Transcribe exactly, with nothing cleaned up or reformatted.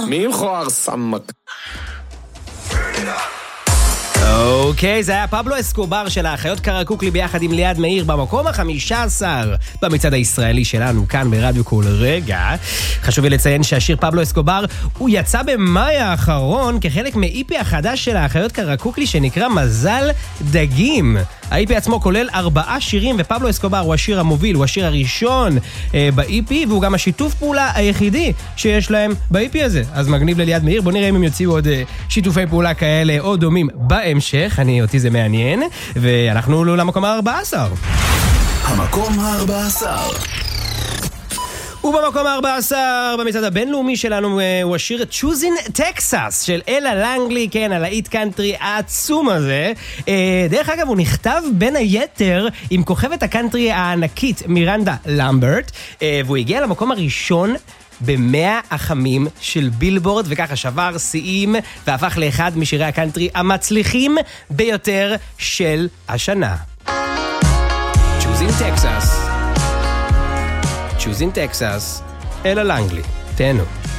מי מכוער סמק? אוקיי, זה היה פבלו אסקובר של האחיות קרקוקלי ביחד עם ליעד מאיר במקום החמישה עשר במצעד הישראלי שלנו כאן ברדיו כל רגע. חשוב לי לציין שהשיר פבלו אסקובר הוא יצא במאי האחרון כחלק מאיפי החדש של האחיות קרקוקלי שנקרא מזל דגים. האיפי עצמו כולל ארבעה שירים ופבלו אסקובר הוא השיר המוביל, הוא השיר הראשון אה, באיפי והוא גם השיתוף פעולה היחידי שיש להם באיפי הזה. אז מגניב לליעד מאיר, בוא נראה אם הם יוציאו עוד אה, שיתופי פעולה כאלה או דומים בהמשך, אני אותי זה מעניין, ואנחנו למקום ה-ארבע עשרה. המקום ה-ארבע עשרה. ובמקום ה-ארבע עשרה במצעד הבינלאומי שלנו הוא השיר Choosing Texas של אלה לנגלי, כן, על האיט קאנטרי העצום הזה. דרך אגב, הוא נכתב בין היתר עם כוכבת הקאנטרי הענקית מירנדה למברט, והוא הגיע למקום הראשון במאה החמים של בילבורד, וככה שבר שיאים והפך לאחד משירי הקאנטרי המצליחים ביותר של השנה. Choosing Texas Choosing Texas, אלה לנגלי, תהנו.